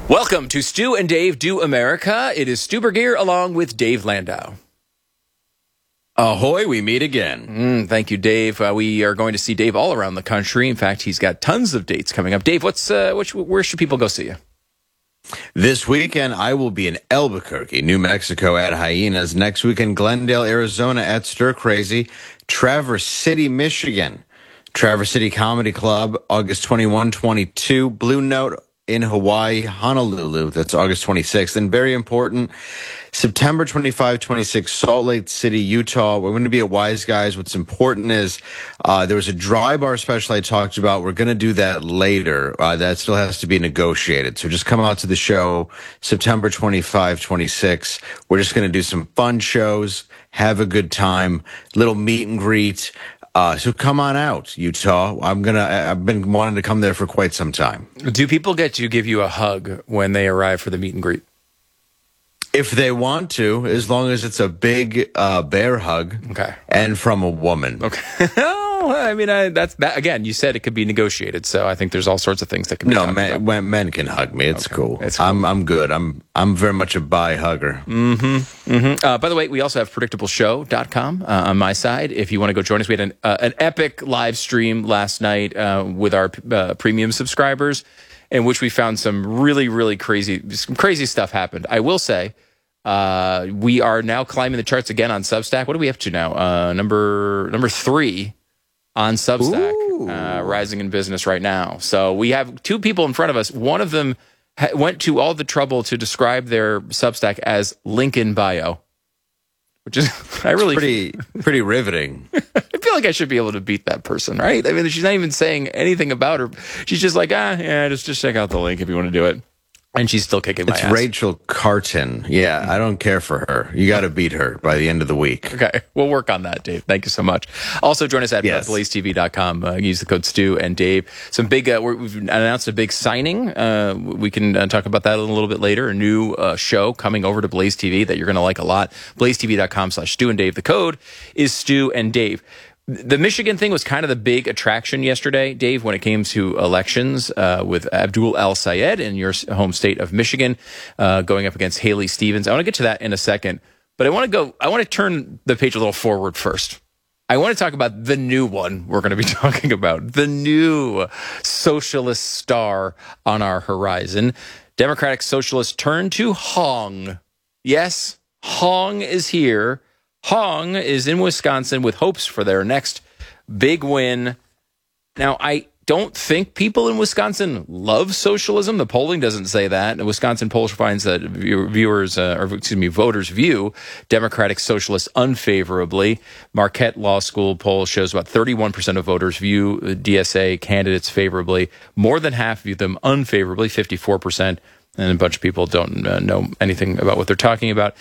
Welcome to Stu and Dave Do America. It is Stu Bergier along with Dave Landau. Ahoy, we meet again. Thank you, Dave. We are going to see Dave all around the country. In fact, he's got tons of dates coming up. Dave, where should people go see you? This weekend, I will be in Albuquerque, New Mexico at Hyenas. Next weekend, Glendale, Arizona at Stir Crazy. Traverse City, Michigan. Traverse City Comedy Club, August 21, 22. Blue Note in Hawaii, Honolulu. That's August 26th. And very important, September 25, 26, Salt Lake City, Utah. We're going to be at Wise Guys. What's important is there was a dry bar special I talked about. We're going to do that later. That still has to be negotiated. So just come out to the show September 25, 26. We're just going to do some fun shows, have a good time, little meet and greet. So come on out, Utah. I've been wanting to come there for quite some time. Do people get to give you a hug when they arrive for the meet and greet? If they want to, as long as it's a big bear hug, okay, and from a woman. Okay. I mean, that's that again. You said it could be negotiated, so I think there's all sorts of things that can be done. No, men can hug me. It's okay. cool. It's cool. I'm good. I'm very much a bi hugger. By the way, we also have predictableshow.com on my side. If you want to go join us, we had an epic live stream last night with our premium subscribers, in which we found some really crazy stuff happened. I will say, we are now climbing the charts again on Substack. What are we up to now? Number 3 on Substack, rising in business right now. So we have 2 people in front of us. One of them went to all the trouble to describe their Substack as link in bio, which is pretty riveting. I feel like I should be able to beat that person, right? I mean, she's not even saying anything about her. She's just like, just check out the link if you want to do it. And she's still kicking my ass. It's Rachel Carton. Yeah, I don't care for her. You got to beat her by the end of the week. Okay, we'll work on that, Dave. Thank you so much. Also, join us at blazetv.com. Use the code Stu and Dave. Some big, we've announced a big signing. We can talk about that a little bit later. A new show coming over to Blaze TV that you're going to like a lot. blazetv.com/Stu and Dave. The code is Stu and Dave. The Michigan thing was kind of the big attraction yesterday, Dave, when it came to elections with Abdul El-Sayed in your home state of Michigan going up against Haley Stevens. I want to get to that in a second, but I want to turn the page a little forward first. I want to talk about the new one we're going to be talking about, the new socialist star on our horizon. Democratic Socialists turn to Hong. Yes, Hong is here. Hong is in Wisconsin with hopes for their next big win. Now, I don't think people in Wisconsin love socialism. The polling doesn't say that. The Wisconsin poll finds that voters view Democratic Socialists unfavorably. Marquette Law School poll shows about 31% of voters view DSA candidates favorably. More than half view them unfavorably, 54%. And a bunch of people don't know anything about what they're talking about.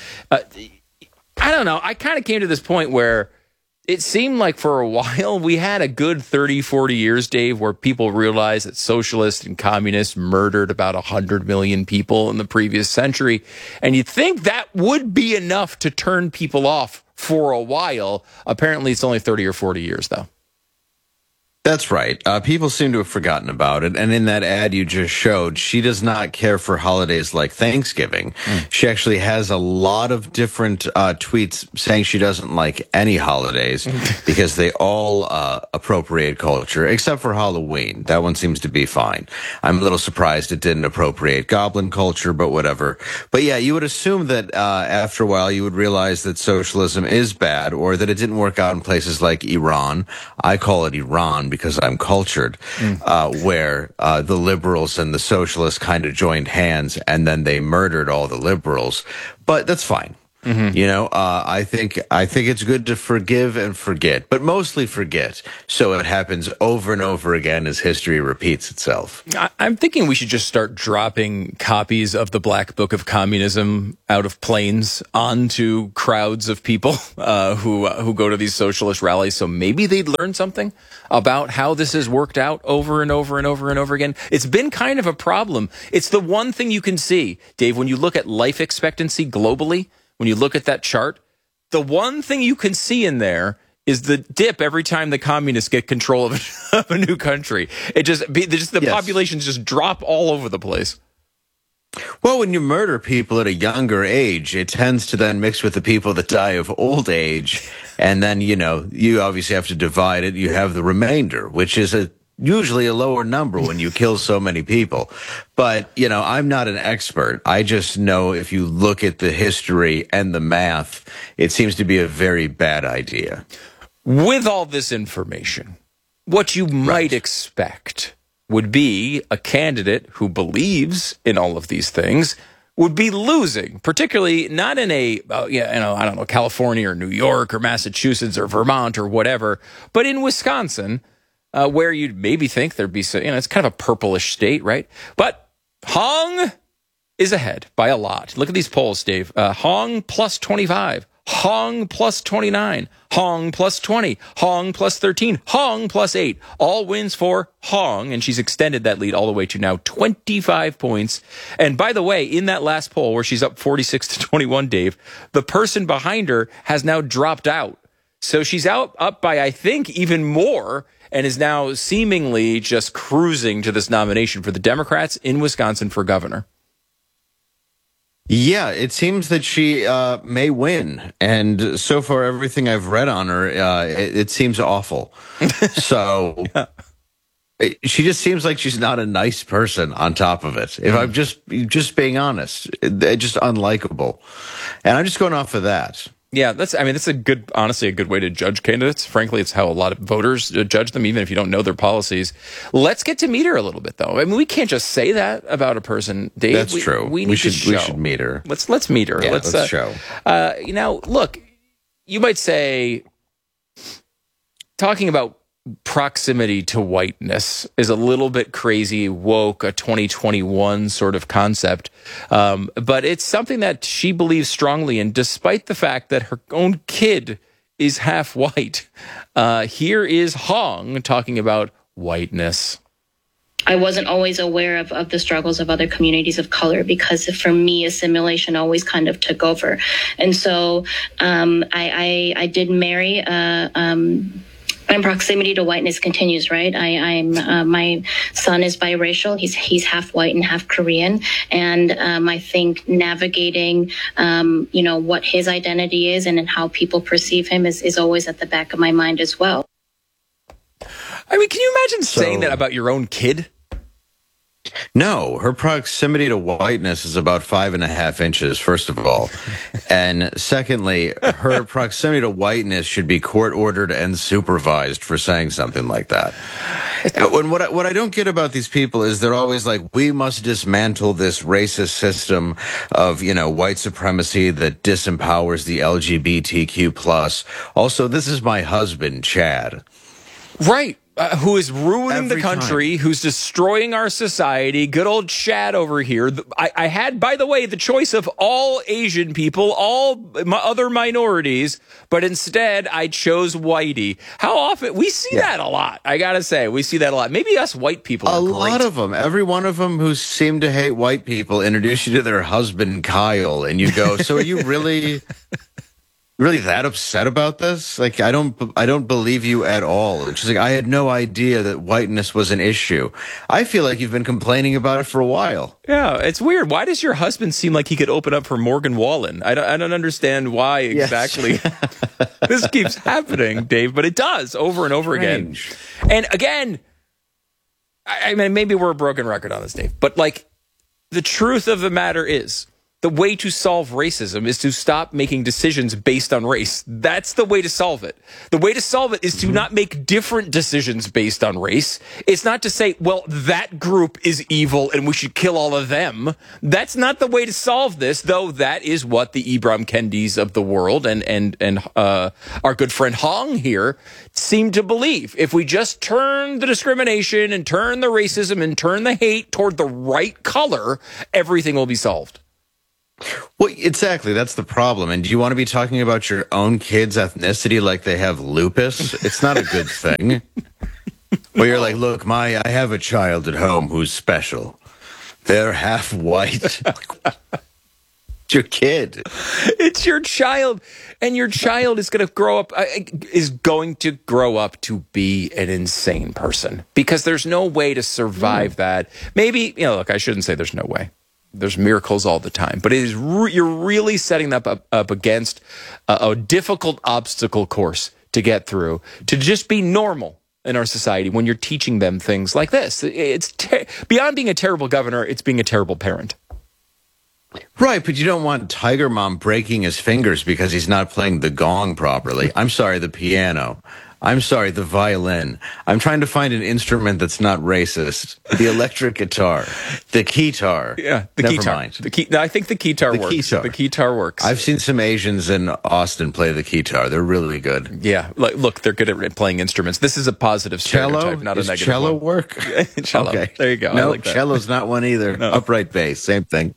I don't know. I kind of came to this point where it seemed like for a while we had a good 30, 40 years, Dave, where people realized that socialists and communists murdered about 100 million people in the previous century. And you'd think that would be enough to turn people off for a while. Apparently, it's only 30 or 40 years, though. That's right. People seem to have forgotten about it. And in that ad you just showed, she does not care for holidays like Thanksgiving. She actually has a lot of different tweets saying she doesn't like any holidays because they all appropriate culture, except for Halloween. That one seems to be fine. I'm a little surprised it didn't appropriate goblin culture, but whatever. But yeah, you would assume that after a while you would realize that socialism is bad or that it didn't work out in places like Iran. I call it Iran because I'm cultured, where the liberals and the socialists kind of joined hands and then they murdered all the liberals. But that's fine. You know, I think it's good to forgive and forget, but mostly forget, so it happens over and over again as history repeats itself. I'm thinking we should just start dropping copies of the Black Book of Communism out of planes onto crowds of people who go to these socialist rallies, so maybe they'd learn something about how this has worked out over and over and over and over again. It's been kind of a problem. It's the one thing you can see, Dave, when you look at life expectancy globally. When you look at that chart, the one thing you can see in there is the dip every time the communists get control of a new country. It just the populations just drop all over the place. Well, when you murder people at a younger age, it tends to then mix with the people that die of old age. And then, you obviously have to divide it. You have the remainder, which is usually a lower number when you kill so many people. But, I'm not an expert. I just know if you look at the history and the math, it seems to be a very bad idea. With all this information, what you might expect would be a candidate who believes in all of these things would be losing, particularly not in I don't know, California or New York or Massachusetts or Vermont or whatever, but in Wisconsin, where you'd maybe think there'd be, it's kind of a purplish state, right? But Hong is ahead by a lot. Look at these polls, Dave. Hong plus 25. Hong plus 29, Hong plus 20, Hong plus 13, Hong plus 8. All wins for Hong, and she's extended that lead all the way to now 25 points. And by the way, in that last poll where she's up 46 to 21, Dave, the person behind her has now dropped out. So she's up by, I think, even more, and is now seemingly just cruising to this nomination for the Democrats in Wisconsin for governor. Yeah, it seems that she may win. And so far, everything I've read on her, it seems awful. So she just seems like she's not a nice person on top of it. If I'm just being honest, just unlikable. And I'm just going off of that. Yeah, that's honestly a good way to judge candidates. Frankly, it's how a lot of voters judge them, even if you don't know their policies. Let's get to meet her a little bit, though. I mean, we can't just say that about a person, Dave. That's true. We should meet her. Let's meet her. Yeah, let's show. Look, you might say, talking about proximity to whiteness is a little bit crazy, woke, a 2021 sort of concept. But it's something that she believes strongly in, despite the fact that her own kid is half white. Here is Hong talking about whiteness. I wasn't always aware of the struggles of other communities of color because for me, assimilation always kind of took over. And so I did marry and proximity to whiteness continues, right? My son is biracial. He's half white and half Korean. And I think navigating, what his identity is and how people perceive him is always at the back of my mind as well. I mean, can you imagine saying that about your own kid? No, her proximity to whiteness is about 5.5 inches, first of all. And secondly, her proximity to whiteness should be court ordered and supervised for saying something like that. And what I don't get about these people is they're always like, we must dismantle this racist system of, white supremacy that disempowers the LGBTQ plus. Also, this is my husband, Chad. Right. Who is ruining the country, who's destroying our society. Good old Chad over here. I had, by the way, the choice of all Asian people, all other minorities, but instead I chose whitey. How often? We see that a lot. I got to say, we see that a lot. Maybe us white people are great. A lot of them. Every one of them who seem to hate white people introduce you to their husband, Kyle, and you go, so are you really that upset about this? Like, I don't believe you at all. It's just like, I had no idea that whiteness was an issue. I feel like you've been complaining about it for a while. Yeah, it's weird. Why does your husband seem like he could open up for Morgan Wallen? I don't understand why exactly this keeps happening, Dave, but it does over and over again. And again, I mean, maybe we're a broken record on this, Dave, but like, the truth of the matter is, the way to solve racism is to stop making decisions based on race. That's the way to solve it. The way to solve it is to not make different decisions based on race. It's not to say, well, that group is evil and we should kill all of them. That's not the way to solve this, though that is what the Ibram Kendis of the world and our good friend Hong here seem to believe. If we just turn the discrimination and turn the racism and turn the hate toward the right color, everything will be solved. Well, exactly. That's the problem. And do you want to be talking about your own kid's ethnicity like they have lupus? It's not a good thing. Where you're like, look, I have a child at home who's special. They're half white. It's your kid. It's your child. And your child is going to grow up, to be an insane person. Because there's no way to survive that. Maybe, look, I shouldn't say there's no way. There's miracles all the time, but it is you're really setting up against a difficult obstacle course to get through, to just be normal in our society when you're teaching them things like this. It's beyond being a terrible governor, it's being a terrible parent. Right, but you don't want Tiger Mom breaking his fingers because he's not playing the gong properly. I'm sorry, the piano. I'm sorry, the violin. I'm trying to find an instrument that's not racist. The electric guitar. The keytar. Yeah, the Never keytar. mind. No, I think the keytar works. Keytar. The keytar works. I've seen some Asians in Austin play the keytar. They're really good. Yeah, look, they're good at playing instruments. This is a positive stereotype, not a negative cello one. work? Cello. Okay. There you go. No, I like that. cello's not one either. No. Upright bass, same thing.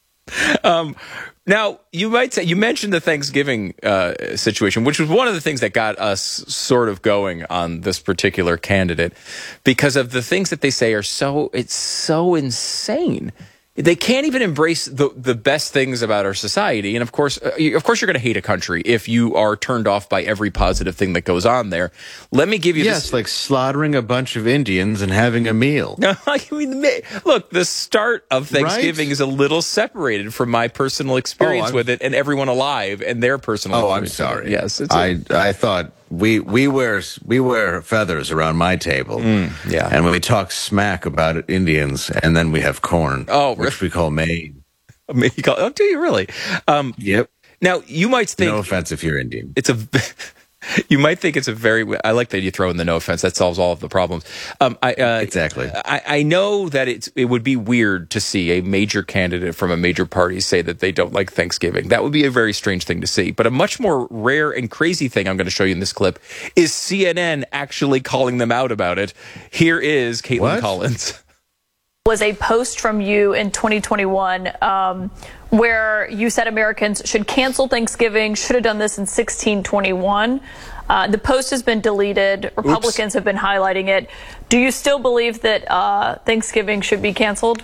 Now, you might say, you mentioned the Thanksgiving situation, which was one of the things that got us sort of going on this particular candidate, because of the things that they say it's so insane. They can't even embrace the best things about our society. And of course you're going to hate a country if you are turned off by every positive thing that goes on there. Let me give you this. Like slaughtering a bunch of Indians and having a meal. No, I mean, look, the start of Thanksgiving is a little separated from my personal experience with it and everyone alive and their personal experience. I'm sorry. Yes. I thought we wear feathers around my table. Yeah. And when we talk smack about Indians, and then we have corn, which we call made. Oh, do you really? Yep. Now, you might think... No offense if you're Indian. You might think it's a very... I like that you throw in the no offense. That solves all of the problems. Exactly. I know that it would be weird to see a major candidate from a major party say that they don't like Thanksgiving. That would be a very strange thing to see. But a much more rare and crazy thing I'm going to show you in this clip is CNN actually calling them out about it. Here is Caitlin Collins. Was a post from you in 2021 where you said Americans should cancel Thanksgiving, should have done this in 1621. The post has been deleted. Republicans have been highlighting it. Do you still believe that Thanksgiving should be canceled?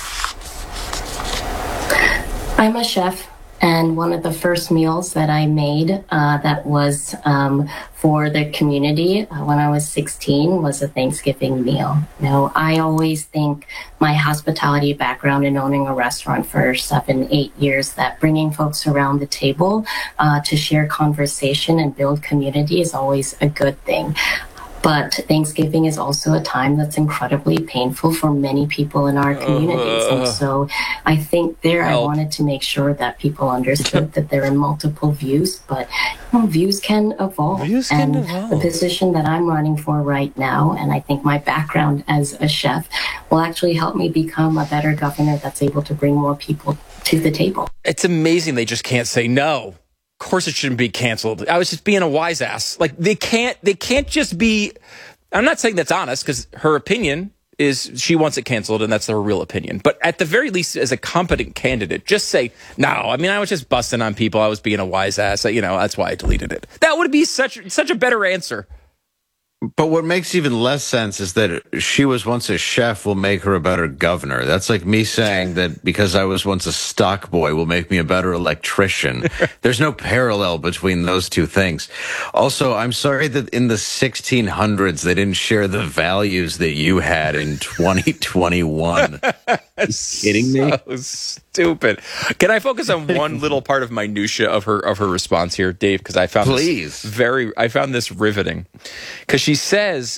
I'm a chef, and one of the first meals that I made that was for the community when I was 16 was a Thanksgiving meal. Now, I always think my hospitality background in owning a restaurant for 7-8 years, that bringing folks around the table to share conversation and build community is always a good thing. But Thanksgiving is also a time that's incredibly painful for many people in our communities. And so I think I wanted to make sure that people understood that there are multiple views, but views can evolve. The position that I'm running for right now, and I think my background as a chef, will actually help me become a better governor that's able to bring more people to the table. It's amazing they just can't say no. Of course it shouldn't be canceled. I was just being a wise ass. Like they can't just be... I'm not saying that's honest, because her opinion is she wants it canceled and that's her real opinion. But at the very least, as a competent candidate, just say, no, I mean, I was just busting on people. I was being a wise ass. That's why I deleted it. That would be such a better answer. But what makes even less sense is that she was once a chef will make her a better governor. That's like me saying that because I was once a stock boy will make me a better electrician. There's no parallel between those two things. Also, I'm sorry that in the 1600s they didn't share the values that you had in 2021. Are you kidding me? So stupid. Can I focus on one little part of minutia of her response here, Dave? Because I found this riveting. Because she says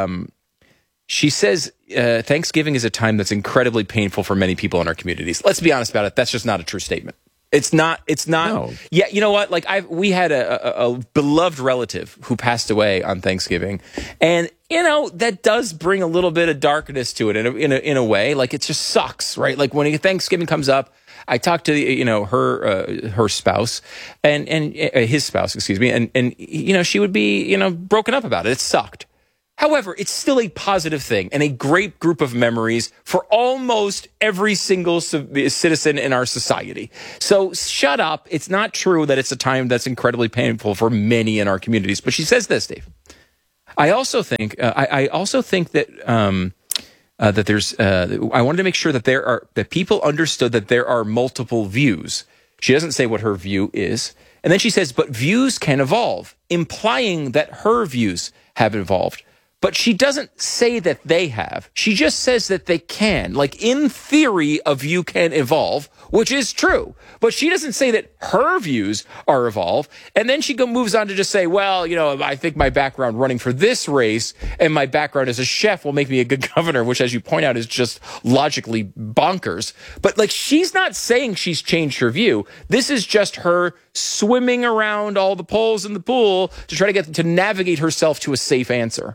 Thanksgiving is a time that's incredibly painful for many people in our communities. Let's be honest about it. That's just not a true statement. It's not. No. Yeah, you know what? Like we had a beloved relative who passed away on Thanksgiving, and that does bring a little bit of darkness to it in a way. Like it just sucks, right? Like when Thanksgiving comes up, I talked to her spouse and his spouse, excuse me, and she would be broken up about it. It sucked. However, it's still a positive thing and a great group of memories for almost every single citizen in our society. So shut up. It's not true that it's a time that's incredibly painful for many in our communities. But she says this, Dave. I also think that that there's. I wanted to make sure that that people understood that there are multiple views. She doesn't say what her view is, and then she says, "But views can evolve," implying that her views have evolved. but she doesn't say that they have. She just says that they can. Like, in theory, a view can evolve, which is true. But she doesn't say that her views are evolved. And then she moves on to just say, well, you know, I think my background running for this race and my background as a chef will make me a good governor, which, as you point out, is just logically bonkers. But, like, she's not saying she's changed her view. This is just her swimming around all the poles in the pool to try to navigate herself to a safe answer.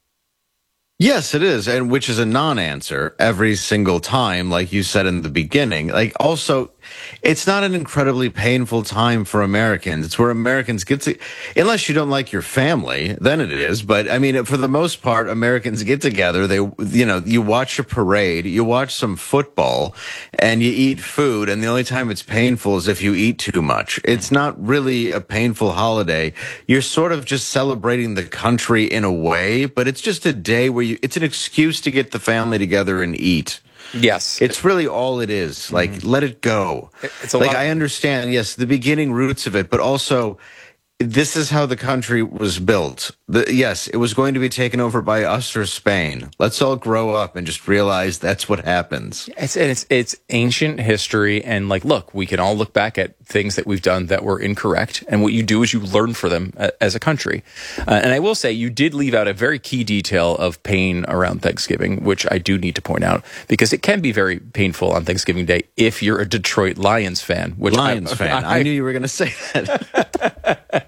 Yes, it is, and which is a non-answer every single time, like you said in the beginning. Like, also, it's not an incredibly painful time for Americans. It's where Americans get to, unless you don't like your family, then it is. But I mean, for the most part, Americans get together. They, you know, you watch a parade, you watch some football, and you eat food. And the only time it's painful is if you eat too much. It's not really a painful holiday. You're sort of just celebrating the country in a way, but it's just a day where it's an excuse to get the family together and eat. Yes. It's really all it is. Like, let it go. It's a like, lot. I understand, yes, the beginning roots of it, but also this is how the country was built. Yes, it was going to be taken over by us or Spain. Let's all grow up and just realize that's what happens. It's ancient history, and like, look, we can all look back at things that we've done that were incorrect, and what you do is you learn for them as a country. And I will say, you did leave out a very key detail of pain around Thanksgiving, which I do need to point out, because it can be very painful on Thanksgiving Day if you're a Detroit Lions fan. Which I knew you were going to say that.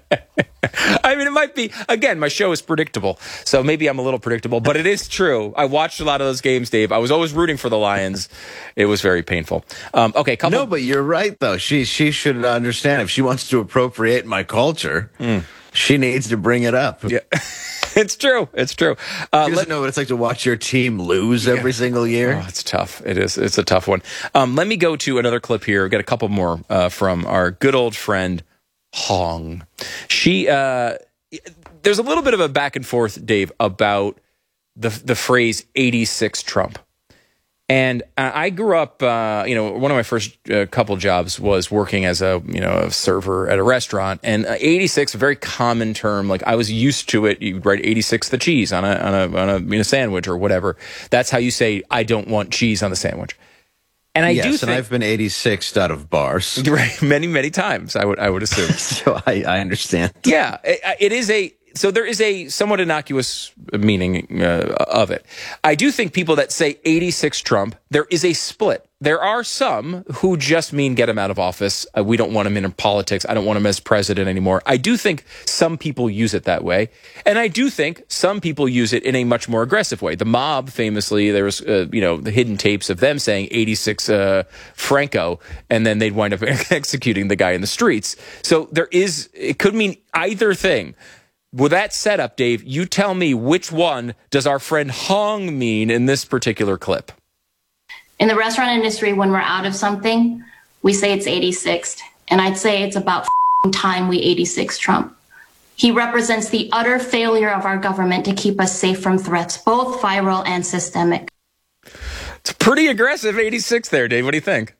I mean, it might be, again, my show is predictable, so maybe I'm a little predictable, but it is true. I watched a lot of those games, Dave. I was always rooting for the Lions. It was very painful. Okay, No, but you're right, though. She should understand if she wants to appropriate my culture, she needs to bring it up. Yeah. It's true. It's true. She doesn't know what it's like to watch your team lose every single year. Oh, it's tough. It is. It's a tough one. Let me go to another clip here. We've got a couple more from our good old friend, Hong. She, there's a little bit of a back and forth, Dave, about the phrase 86 Trump. And I grew up, one of my first couple jobs was working as a server at a restaurant, and 86, a very common term. Like, I was used to it. You write 86 the cheese on a sandwich or whatever. That's how you say, I don't want cheese on the sandwich. And I do think, and I've been 86'd out of bars. Right, many, many times, I would assume. So I understand. Yeah, it is so there is a somewhat innocuous meaning of it. I do think people that say 86 Trump, there is a split. There are some who just mean get him out of office. We don't want him in politics. I don't want him as president anymore. I do think some people use it that way. And I do think some people use it in a much more aggressive way. The mob, famously, there was, the hidden tapes of them saying 86 Franco, and then they'd wind up executing the guy in the streets. So it could mean either thing. With that setup, Dave, you tell me, which one does our friend Hong mean in this particular clip? In the restaurant industry, when we're out of something, we say it's 86th. And I'd say it's about time we 86 Trump. He represents the utter failure of our government to keep us safe from threats, both viral and systemic. It's pretty aggressive 86 there, Dave. What do you think?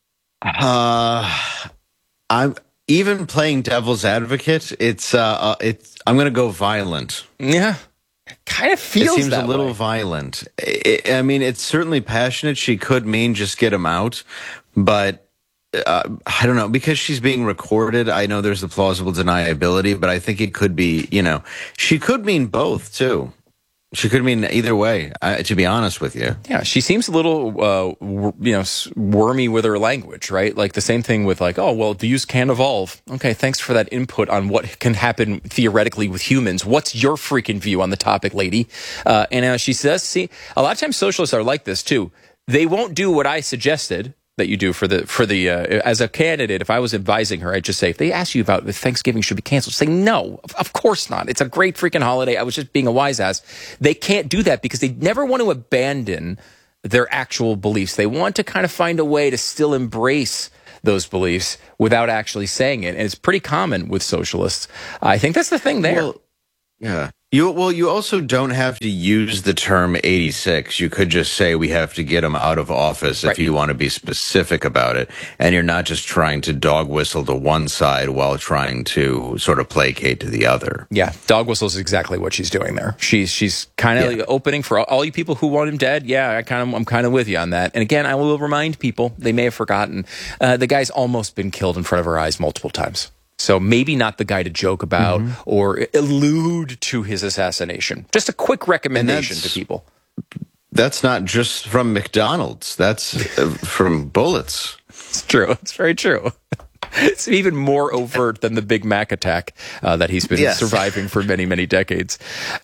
I'm even playing devil's advocate. I'm going to go violent. Yeah. Kind of feels it seems that a little way. violent. I mean, it's certainly passionate. She could mean just get him out, but I don't know, because she's being recorded. I know there's the plausible deniability, but I think it could be, she could mean both too. She could mean either way, to be honest with you. Yeah, she seems a little, wormy with her language, right? Like the same thing with like, oh, well, views can evolve. Okay, thanks for that input on what can happen theoretically with humans. What's your freaking view on the topic, lady? And she says, see, a lot of times socialists are like this too. They won't do what I suggested that you do for the as a candidate. If I was advising her, I'd just say, if they ask you about if Thanksgiving should be canceled, say no, of course not. It's a great freaking holiday. I was just being a wise ass. They can't do that because they never want to abandon their actual beliefs. They want to kind of find a way to still embrace those beliefs without actually saying it. And it's pretty common with socialists. I think that's the thing there. Well, yeah. You also don't have to use the term 86. You could just say we have to get him out of office if you want to be specific about it. And you're not just trying to dog whistle to one side while trying to sort of placate to the other. Yeah, dog whistle is exactly what she's doing there. She's kind of like opening for all you people who want him dead. Yeah, I'm kind of with you on that. And again, I will remind people, they may have forgotten, the guy's almost been killed in front of our eyes multiple times. So maybe not the guy to joke about or allude to his assassination. Just a quick recommendation to people. That's not just from McDonald's. That's from bullets. It's true. It's very true. It's even more overt than the Big Mac attack that he's been surviving for many, many decades.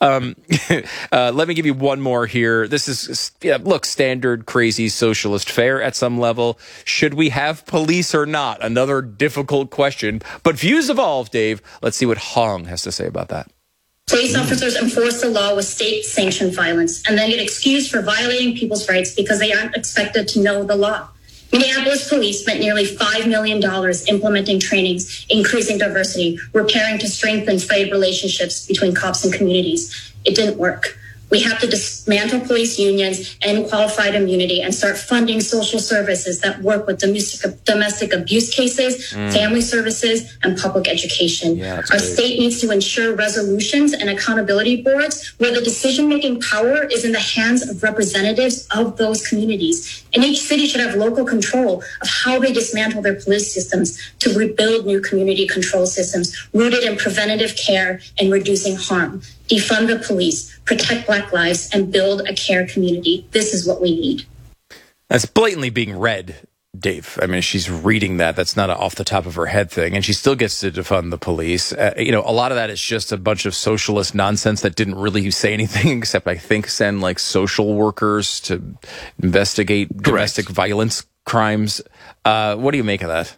Let me give you one more here. This is, look, standard crazy socialist fare at some level. Should we have police or not? Another difficult question. But views evolve, Dave. Let's see what Hong has to say about that. Police officers enforce the law with state-sanctioned violence and then get excused for violating people's rights because they aren't expected to know the law. Minneapolis police spent nearly $5 million implementing trainings, increasing diversity, repairing to strengthen frayed relationships between cops and communities. It didn't work. We have to dismantle police unions, end qualified immunity, and start funding social services that work with domestic abuse cases, family services, and public education. Our state needs to ensure resolutions and accountability boards where the decision-making power is in the hands of representatives of those communities. And each city should have local control of how they dismantle their police systems to rebuild new community control systems rooted in preventative care and reducing harm. Defund the police, protect Black lives, and build a care community. This is what we need. That's blatantly being read, Dave. I mean, she's reading that. That's not an off the top of her head thing. And she still gets to defund the police. A lot of that is just a bunch of socialist nonsense that didn't really say anything except, I think, send like social workers to investigate domestic violence crimes. What do you make of that?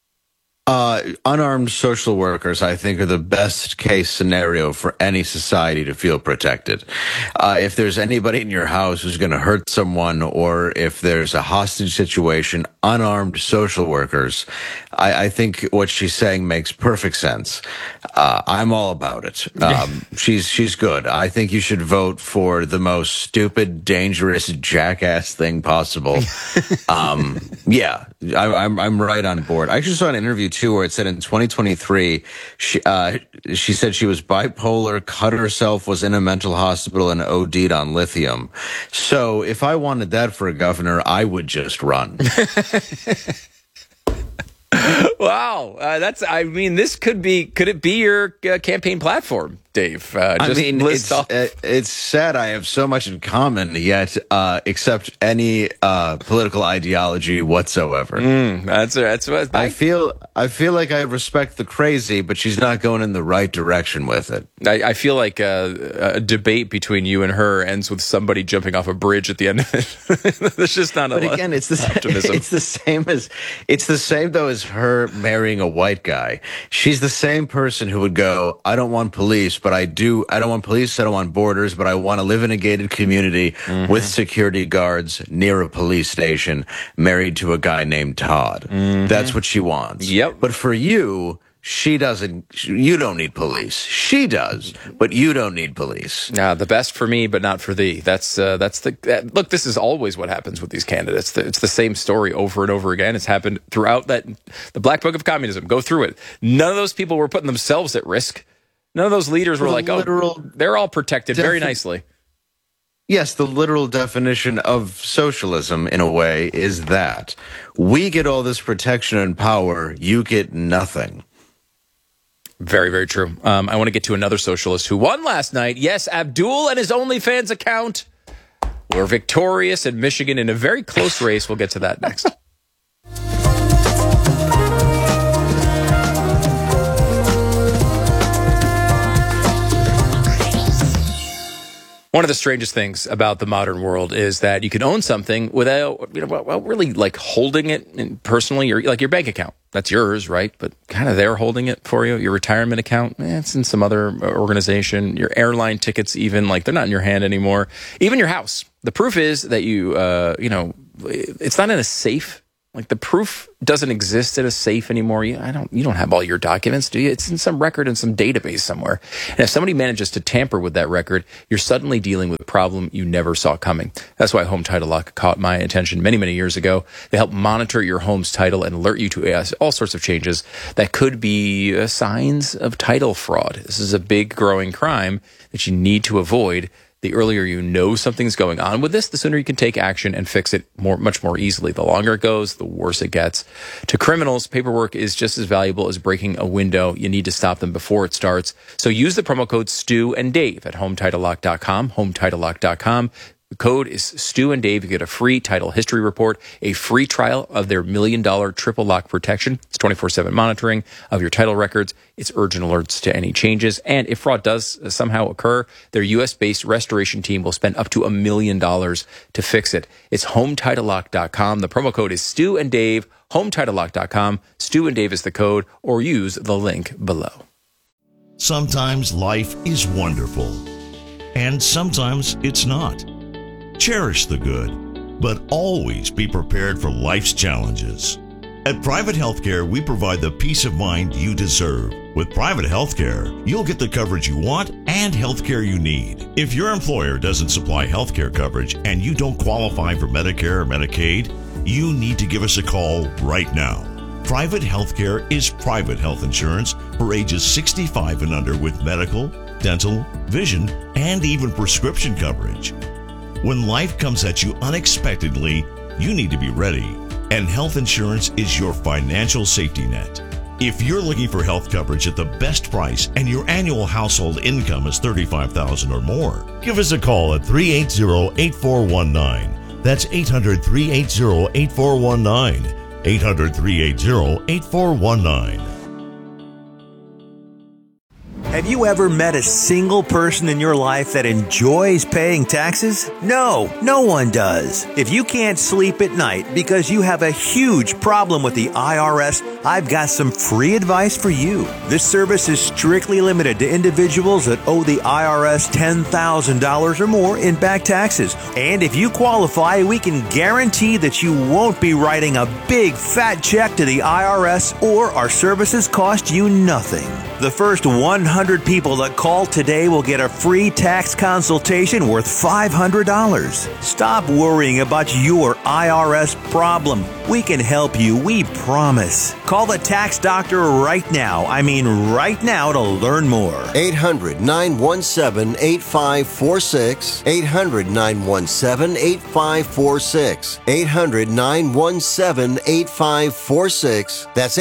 Unarmed social workers, I think, are the best case scenario for any society to feel protected. If there's anybody in your house who's going to hurt someone, or if there's a hostage situation, unarmed social workers, I think what she's saying makes perfect sense. I'm all about it. She's good. I think you should vote for the most stupid, dangerous, jackass thing possible. I'm right on board. I actually saw an interview too where it said in 2023 she said she was bipolar, cut herself, was in a mental hospital, and OD'd on lithium. So if I wanted that for a governor, I would just run. Wow, this could it be your campaign platform, Dave? It's sad I have so much in common, yet except any political ideology whatsoever. That's what I feel like I respect the crazy, but she's not going in the right direction with it. I feel like a debate between you and her ends with somebody jumping off a bridge at the end of it. There's just not But again, it's the same though as her marrying a white guy. She's the same person who would go, I don't want police, but I don't want police, I don't want borders, but I want to live in a gated community with security guards near a police station, married to a guy named Todd. That's what she wants. Yep. But for you, you don't need police. She does, but you don't need police. The best for me, but not for thee. Look, this is always what happens with these candidates. It's the same story over and over again. It's happened throughout the Black Book of Communism. Go through it. None of those people were putting themselves at risk. None of those leaders were they're all protected very nicely. Yes, the literal definition of socialism, in a way, is that we get all this protection and power, you get nothing. Very, very true. I want to get to another socialist who won last night. Yes, Abdul and his OnlyFans account were victorious in Michigan in a very close race. We'll get to that next. One of the strangest things about the modern world is that you can own something without, really like holding it personally, or like your bank account. That's yours, right? But kind of they're holding it for you. Your retirement account, it's in some other organization. Your airline tickets, even, like, they're not in your hand anymore. Even your house. The proof is that it's not in a safe Like the proof doesn't exist at a safe anymore. You don't have all your documents, do you? It's in some record in some database somewhere. And if somebody manages to tamper with that record, you're suddenly dealing with a problem you never saw coming. That's why Home Title Lock caught my attention many, many years ago. They help monitor your home's title and alert you to all sorts of changes that could be signs of title fraud. This is a big growing crime that you need to avoid. The earlier you know something's going on with this, the sooner you can take action and fix it much more easily. The longer it goes, the worse it gets. To criminals, paperwork is just as valuable as breaking a window. You need to stop them before it starts. So use the promo code Stu and Dave at HometitleLock.com, HometitleLock.com. The code is Stu and Dave. You get a free title history report, a free trial of their $1 million triple lock protection. It's 24/7 monitoring of your title records. It's urgent alerts to any changes. And if fraud does somehow occur, their U.S.-based restoration team will spend up to $1 million to fix it. It's HometitleLock.com. The promo code is Stu and Dave, HometitleLock.com. Stu and Dave is the code, or use the link below. Sometimes life is wonderful, and sometimes it's not. Cherish the good, but always be prepared for life's challenges. At Private Healthcare, we provide the peace of mind you deserve. With Private Healthcare, you'll get the coverage you want and healthcare you need. If your employer doesn't supply healthcare coverage and you don't qualify for Medicare or Medicaid, you need to give us a call right now. Private Healthcare is private health insurance for ages 65 and under with medical, dental, vision, and even prescription coverage. When life comes at you unexpectedly, you need to be ready, and health insurance is your financial safety net. If you're looking for health coverage at the best price and your annual household income is $35,000 or more, give us a call at 380-8419. That's 800-380-8419. 800-380-8419. Have you ever met a single person in your life that enjoys paying taxes? No, no one does. If you can't sleep at night because you have a huge problem with the IRS, I've got some free advice for you. This service is strictly limited to individuals that owe the IRS $10,000 or more in back taxes. And if you qualify, we can guarantee that you won't be writing a big fat check to the IRS, or our services cost you nothing. The first 100 people that call today will get a free tax consultation worth $500. Stop worrying about your IRS problem. We can help you, we promise. Call the tax doctor right now. I mean right now, to learn more. 800-917-8546. 800-917-8546. 800-917-8546. That's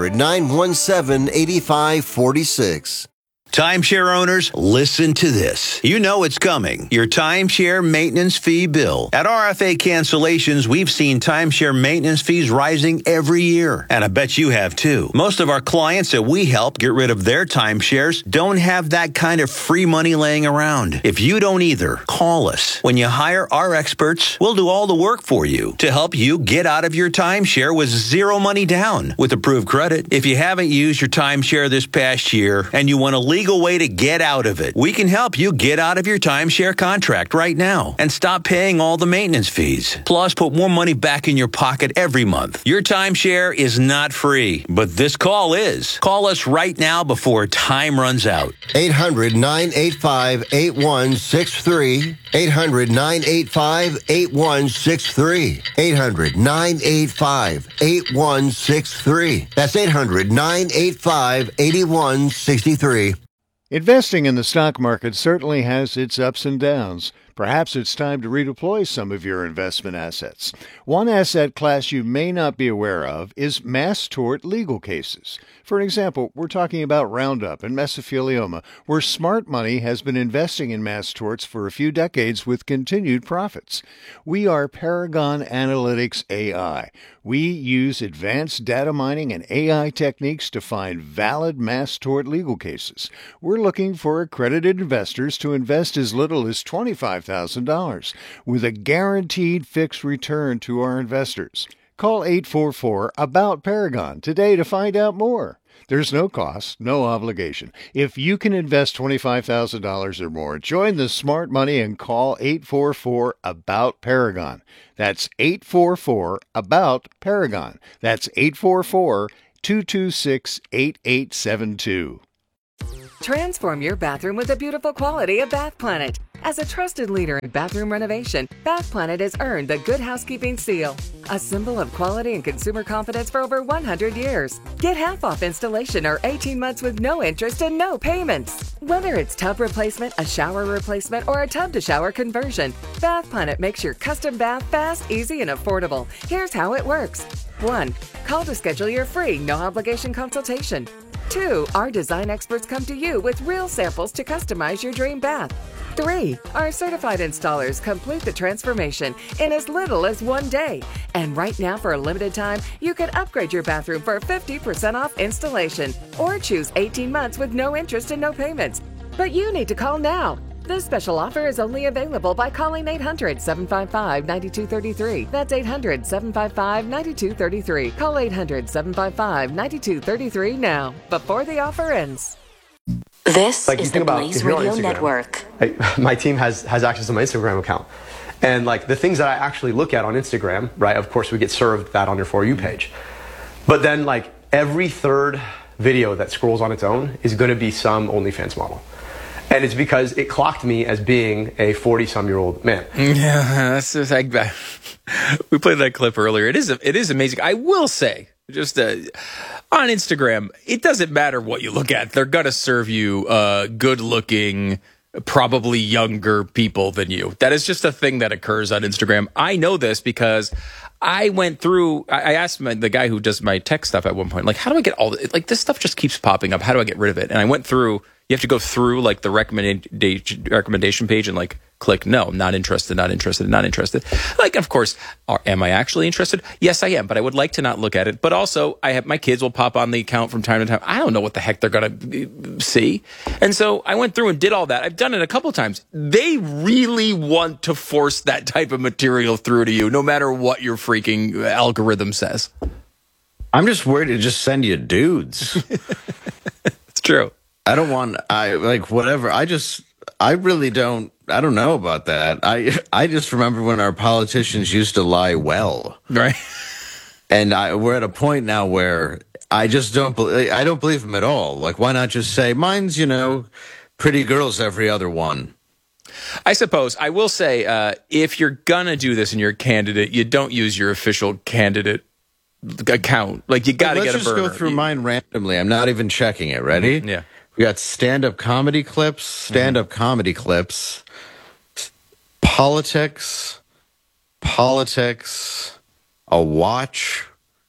800-917-8546. Timeshare owners, listen to this. You know it's coming. Your timeshare maintenance fee bill. At RFA Cancellations, we've seen timeshare maintenance fees rising every year. And I bet you have too. Most of our clients that we help get rid of their timeshares don't have that kind of free money laying around. If you don't either, call us. When you hire our experts, we'll do all the work for you to help you get out of your timeshare with zero money down with approved credit. If you haven't used your timeshare this past year and you want a legal way to get out of it, we can help you get out of your timeshare contract right now and stop paying all the maintenance fees. Plus, put more money back in your pocket every month. Your timeshare is not free, but this call is. Call us right now before time runs out. 800-985-8163. 800-985-8163. 800-985-8163. That's 800-985-8163. Investing in the stock market certainly has its ups and downs. Perhaps it's time to redeploy some of your investment assets. One asset class you may not be aware of is mass tort legal cases. For example, we're talking about Roundup and mesothelioma, where smart money has been investing in mass torts for a few decades with continued profits. We are Paragon Analytics AI. We use advanced data mining and AI techniques to find valid mass tort legal cases. We're looking for accredited investors to invest as little as $25,000 with a guaranteed fixed return to our investors. Call 844-ABOUT-PARAGON today to find out more. There's no cost, no obligation. If you can invest $25,000 or more, join the smart money and call 844-ABOUT-PARAGON. That's 844-ABOUT-PARAGON. That's 844-226-8872. Transform your bathroom with the beautiful quality of Bath Planet. As a trusted leader in bathroom renovation, Bath Planet has earned the Good Housekeeping seal, a symbol of quality and consumer confidence for over 100 years. Get half off installation or 18 months with no interest and no payments. Whether it's tub replacement, a shower replacement, or a tub-to-shower conversion, Bath Planet makes your custom bath fast, easy, and affordable. Here's how it works. 1. Call to schedule your free, no-obligation consultation. 2. Our design experts come to you with real samples to customize your dream bath. 3. Our certified installers complete the transformation in as little as 1 day. And right now, for a limited time, you can upgrade your bathroom for 50% off installation or choose 18 months with no interest and no payments. But you need to call now. This special offer is only available by calling 800-755-9233. That's 800-755-9233. Call 800-755-9233 now, before the offer ends. This is the Blaze Radio Network. My team has access to my Instagram account. And like the things that I actually look at on Instagram, right, of course we get served that on your For You page. But then like every third video that scrolls on its own is going to be some OnlyFans model. And it's because it clocked me as being a 40-some-year-old man. Yeah, that's like we played that clip earlier. It is amazing. I will say, just on Instagram, it doesn't matter what you look at. They're going to serve you good-looking, probably younger people than you. That is just a thing that occurs on Instagram. I know this because I went through, I asked the guy who does my tech stuff at one point, like, how do I get all this? Like, this stuff just keeps popping up. How do I get rid of it? And I went through, you have to go through like the recommendation page and like click no, not interested, not interested, not interested. Like, of course, am I actually interested? Yes, I am, but I would like to not look at it. But also, I have my kids will pop on the account from time to time. I don't know what the heck they're going to see. And so I went through and did all that. I've done it a couple of times. They really want to force that type of material through to you, no matter what your freaking algorithm says. I'm just worried to just send you dudes. It's true. I don't want, whatever. I really don't, I don't know about that. I just remember when our politicians used to lie well. Right. And we're at a point now where I just don't believe them at all. Like, why not just say, mine's, pretty girls every other one. I suppose. I will say, if you're going to do this and you're a candidate, you don't use your official candidate account. Like, you got to get a burner. Let's just go through mine randomly. I'm not even checking it. Ready? Yeah. We got stand-up comedy clips, politics, a watch,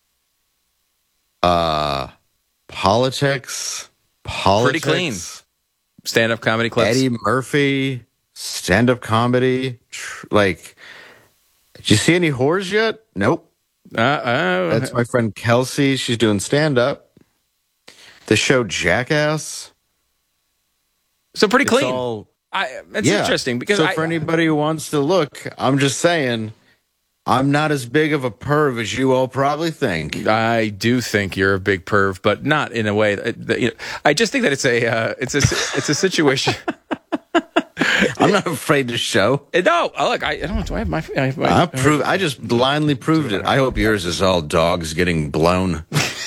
politics. Pretty clean. Stand-up comedy clips. Eddie Murphy, stand-up comedy. Did you see any whores yet? Nope. That's my friend Kelsey. She's doing stand-up. The show Jackass. So pretty clean. It's interesting because for anybody who wants to look, I'm just saying, I'm not as big of a perv as you all probably think. I do think you're a big perv, but not in a way that, I just think that it's a situation. I'm not afraid to show. No, look, I don't. Do I have my? I just blindly proved it. I hope yours is all dogs getting blown.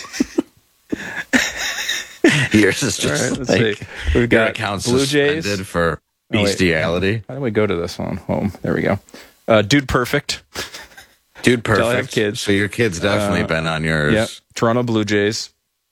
Yours is just right, let's see. We've got Blue Jays for bestiality. How do we go to this one? Home. There we go. Dude Perfect. Dude Perfect. I have kids. So your kid's definitely been on yours. Yep. Toronto Blue Jays.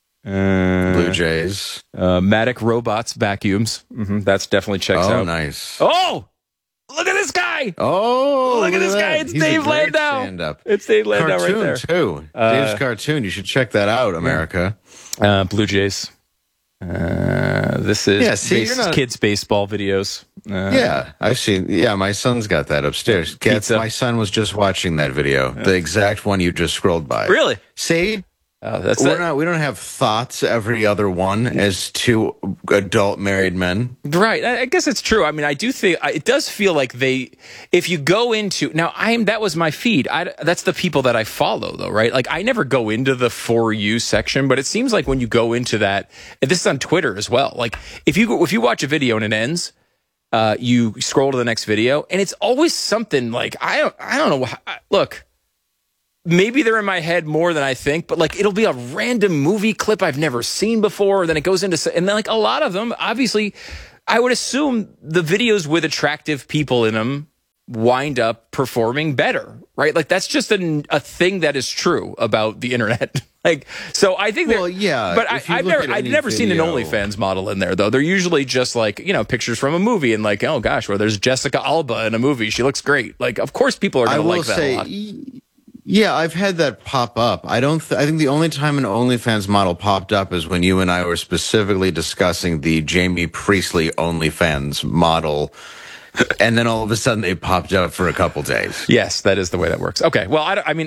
Matic Robots Vacuums. That's definitely checks out. Oh, nice. Oh! Look at this guy! Oh, look at this guy! It's Dave Landau. It's Dave Landau right there. Too. Dave's cartoon. You should check that out, America. Blue Jays. This is kids baseball videos. I've seen. Yeah, my son's got that upstairs. My son was just watching that video, the exact one you just scrolled by. Really? See, We don't have thoughts every other one as two adult married men. Right. I guess it's true. I mean, I do think it does feel like if you go into now, that was my feed. That's the people that I follow though, right? Like I never go into the For You section, but it seems like when you go into that, and this is on Twitter as well. Like if you watch a video and it ends, you scroll to the next video and it's always something like, I don't know. Look, maybe they're in my head more than I think, but like it'll be a random movie clip I've never seen before. Then it goes into, and then like a lot of them, obviously, I would assume the videos with attractive people in them wind up performing better, right? Like that's just a thing that is true about the internet. Like, so I think, well, yeah, but I've never seen an OnlyFans model in there though. They're usually just like, pictures from a movie and like, oh gosh, well, there's Jessica Alba in a movie. She looks great. Like, of course people are going to like that a lot. Yeah, I've had that pop up. I think the only time an OnlyFans model popped up is when you and I were specifically discussing the Jamie Priestley OnlyFans model. And then all of a sudden they popped up for a couple days. Yes, that is the way that works. Okay. Well, I mean,